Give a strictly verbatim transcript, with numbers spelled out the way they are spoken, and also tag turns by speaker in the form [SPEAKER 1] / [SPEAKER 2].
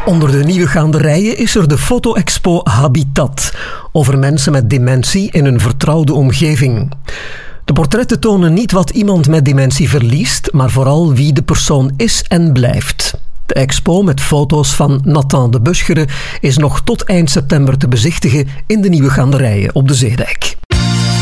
[SPEAKER 1] Onder de nieuwe gaanderijen is er de foto-expo Habitat, over mensen met dementie in een vertrouwde omgeving. De portretten tonen niet wat iemand met dementie verliest, maar vooral wie de persoon is en blijft. De expo met foto's van Nathan de Buschere is nog tot eind september te bezichtigen in de nieuwe gaanderijen op de Zeedijk.